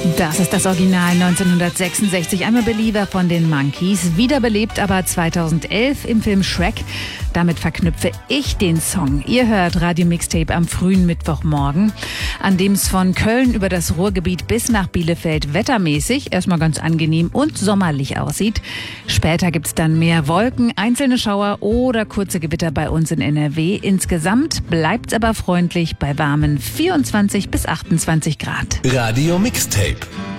Das ist das Original 1966, I'm a Believer von den Monkees, wiederbelebt aber 2011 im Film Shrek. Damit verknüpfe ich den Song. Ihr hört Radio Mixtape am frühen Mittwochmorgen, an dem es von Köln über das Ruhrgebiet bis nach Bielefeld wettermäßig erstmal ganz angenehm und sommerlich aussieht. Später gibt's dann mehr Wolken, einzelne Schauer oder kurze Gewitter bei uns in NRW. Insgesamt bleibt's aber freundlich bei warmen 24 bis 28 Grad. Radio Mixtape.